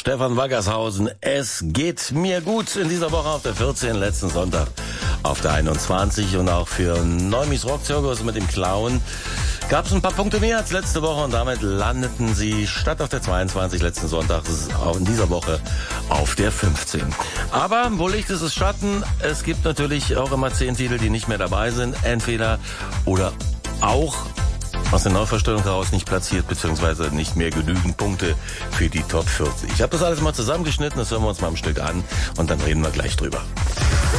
Stefan Waggershausen. Es geht mir gut in dieser Woche auf der 14, letzten Sonntag auf der 21 und auch für Neumis Rockzirkus mit dem Clown gab es ein paar Punkte mehr als letzte Woche und damit landeten sie statt auf der 22 letzten Sonntag auch in dieser Woche auf der 15. Aber wo Licht ist, ist Schatten. Es gibt natürlich auch immer 10 Titel, die nicht mehr dabei sind, entweder oder auch aus der Neuverstellung heraus nicht platziert, beziehungsweise nicht mehr genügend Punkte für die Top 40. Ich habe das alles mal zusammengeschnitten, das hören wir uns mal im Stück an und dann reden wir gleich drüber.